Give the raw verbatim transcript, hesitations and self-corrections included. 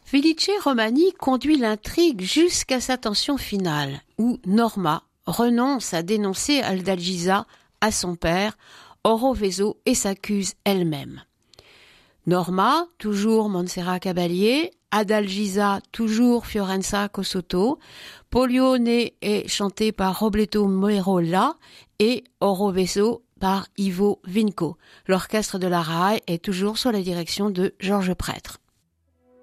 Felice Romani conduit l'intrigue jusqu'à sa tension finale, où Norma renonce à dénoncer Adalgisa à son père, Oroveso, et s'accuse elle-même. Norma, toujours Montserrat Caballé, Adalgisa, toujours Fiorenza Cosotto, Polione est chanté par Robledo Merola et Oroveso par Ivo Vinco. L'orchestre de la R A I est toujours sous la direction de Georges Prêtre.